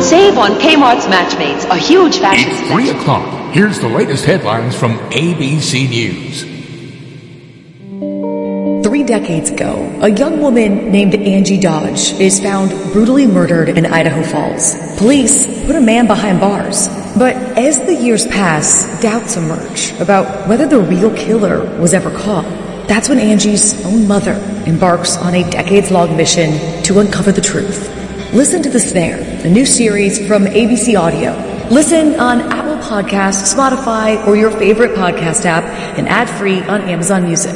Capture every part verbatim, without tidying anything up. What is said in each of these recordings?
Save on Kmart's Matchmates, a huge fashion It's three o'clock. Here's the latest headlines from A B C News. Three decades ago, a young woman named Angie Dodge is found brutally murdered in Idaho Falls. Police put a man behind bars. But as the years pass, doubts emerge about whether the real killer was ever caught. That's when Angie's own mother embarks on a decades-long mission to uncover the truth. Listen to The Snare, a new series from A B C Audio. Listen on Apple Podcasts, Spotify, or your favorite podcast app, and ad-free on Amazon Music.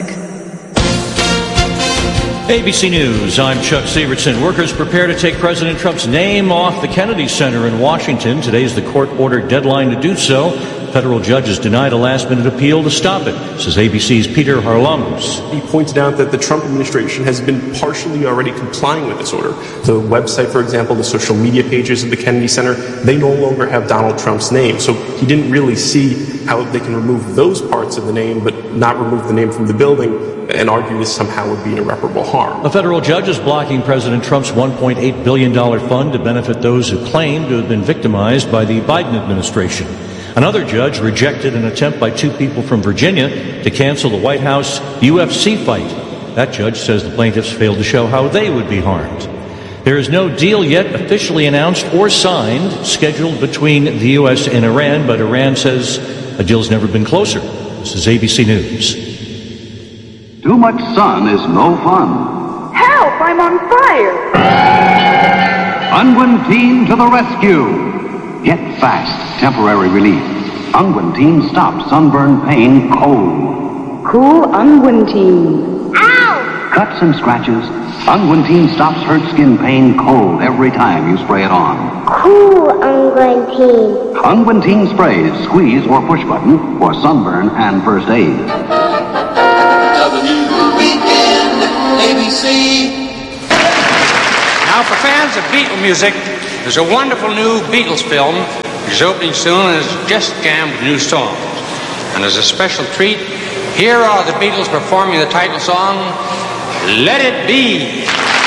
A B C News, I'm Chuck Severson. Workers prepare to take President Trump's name off the Kennedy Center in Washington. Today's the court-ordered deadline to do so. Federal judges denied a last-minute appeal to stop it, says A B C's Peter Harlamos. He pointed out that the Trump administration has been partially already complying with this order. The website, for example, the social media pages of the Kennedy Center, they no longer have Donald Trump's name. So he didn't really see how they can remove those parts of the name but not remove the name from the building and argue this somehow would be an irreparable harm. A federal judge is blocking President Trump's one point eight billion dollars fund to benefit those who claim to have been victimized by the Biden administration. Another judge rejected an attempt by two people from Virginia to cancel the White House U F C fight. That judge says the plaintiffs failed to show how they would be harmed. There is no deal yet officially announced or signed scheduled between the U S and Iran, but Iran says a deal's never been closer. This is A B C News. Too much sun is no fun. Help! I'm on fire! Unguentine to the rescue. Get fast, temporary relief. Unguentine stops sunburn pain cold. Cool Unguentine. Ow! Cuts and scratches. Unguentine stops hurt skin pain cold every time you spray it on. Cool Unguentine. Unguentine sprays, squeeze or push button for sunburn and first aid. A B C. Now, for fans of Beatle music, there's a wonderful new Beatles film which is opening soon and is just jammed with new songs. And as a special treat, here are the Beatles performing the title song, Let It Be.